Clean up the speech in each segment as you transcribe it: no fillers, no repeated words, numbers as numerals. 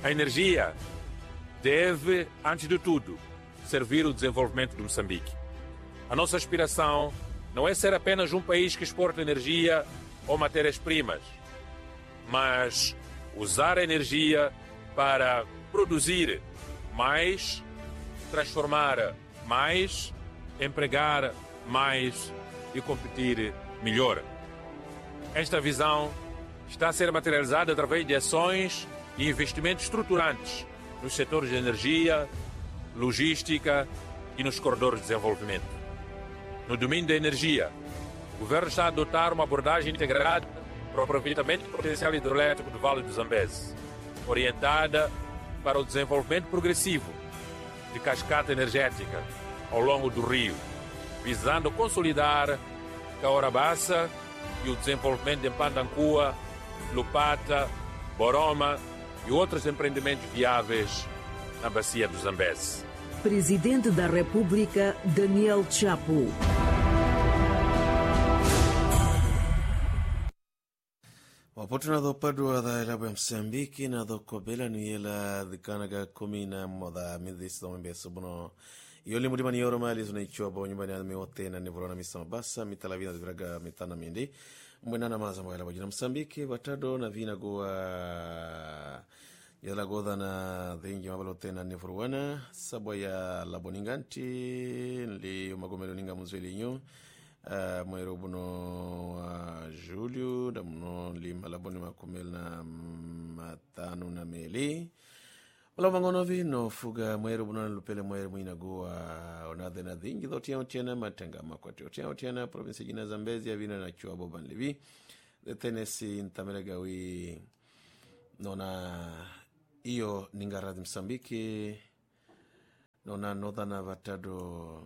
A energia deve, antes de tudo, servir o desenvolvimento de Moçambique. A nossa aspiração não é ser apenas um país que exporta energia ou matérias-primas, mas usar a energia para produzir mais, transformar mais, empregar mais e competir melhor. Esta visão está a ser materializada através de ações e investimentos estruturantes nos setores de energia, logística e nos corredores de desenvolvimento. No domínio da energia, o governo está a adotar uma abordagem integrada para o aproveitamento do potencial hidrelétrico do Vale do Zambeze, orientada para o desenvolvimento progressivo de cascata energética ao longo do rio, visando consolidar Caorabassa e o desenvolvimento de Pandancua, Lupata, Boroma e outros empreendimentos viáveis na bacia do Zambeze. Presidente da República, Daniel Chapo. Wapoto na dhopadua dha ilabu ya Msambiki na dhokobela ni yela dhikanaga kumi na moda midhisi dhomembe subuno yoli mudima ni yoro mali zuna ichua bo nyumbani ya miwote na nivorona misama basa mitala vina dhiviraga mitana mindi mwenana maza mwa ilabu jina Msambiki watado na vina goa yala godha na dhingi mabalote na nivuruwana sabwa ya laboninganti li umagomelo ninga muzweli nyo mwero buno wa Julio da muno lima laboni makumel na matano na meli wala mangono vino fuga mwero buno lupele mwero mwina goa onadhe na dhingi dhotia otiana matenga makwati otiana provinsi jina Zambezi ya vina na chua boban livi the Tennessee ntamelega wi nona iyo ningaradhi Msambiki nona nodhana vatado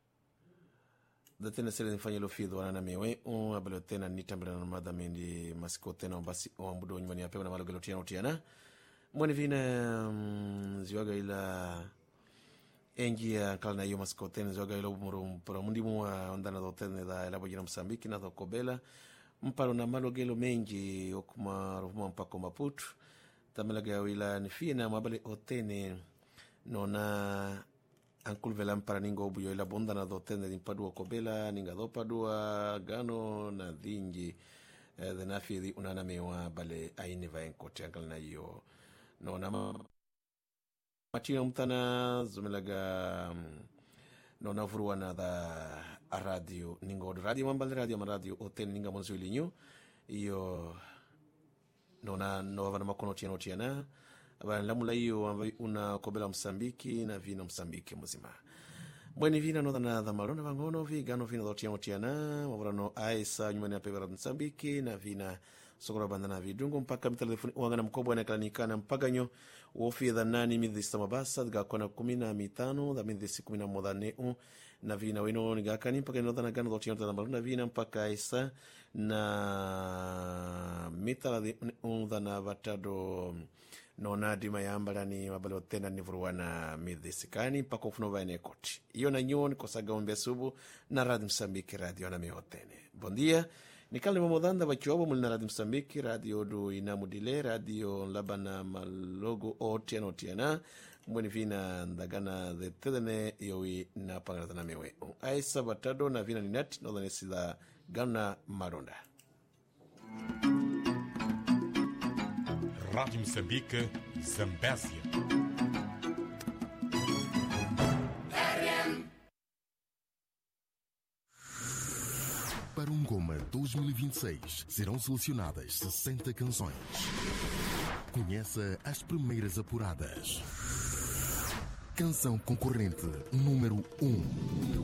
Datena sele nifanya lofido wana na mewe abalo tena nitambila na madhamindi masiko tena basi wambudo nyumbani ya pewa na malogelo tiana mwani vina ziwaga ila engi ya kala na iyo masiko tena ziwaga ila mpura mundimu wa ondana dhotene dha ilabo jina Msambiki na dhokobela mparo na malogelo mengi okuma rufuma mpako Maputo tamelaga ila nifina mabale otene nona Ankul velam para ningo buyo ila bonda na dhotende nimpadua kobela ninga dhopadua gano na dhingi dhenafidhi unana mewa bale aini vaenkote ankal na iyo no nama matio mtana zumelaga no na vuruwa na dha radio ningo radio mambale radio maradio otene ninga monzuili nyo iyo no na no vana makono tiana Aba lamula hiyo una kobela Msambiki na vina Msambiki mzima. Mweni vina no na dhamarona vangono vigano vina dhotiana wabrano aisa nyumani ya pebera Msambiki na vina sokora bandana vidungo mpaka mtelefoni wangana mkobwa na klanikana mpaka nyo wofi dha nani midhista mabasa dga kona 15 dha midhisi 11 na vina wino nigakani mpaka no dhana gano dhotiana dhamarona vina mpaka aisa na mitala dha na vatado nona dima yambala ni mabalo tena nivuruwana midhisikani mpaka ufunova ene koti. Iyo na nyoni kosaga umbe subu na Radi Msambiki radio na mihotene. Bondia, nikali mamodhanda wachiwabo muli na Radi Msambiki radio du inamudile radio labana malogo otiana mweni vina ndagana the tedene yowi na pangarata na mewe. Aisa batado na vina ninati no dhanesi da gana maronda. Rádio Moçambique, Zambésia. Para Goma 2026 serão selecionadas 60 canções. Conheça as primeiras apuradas. Canção concorrente número 1.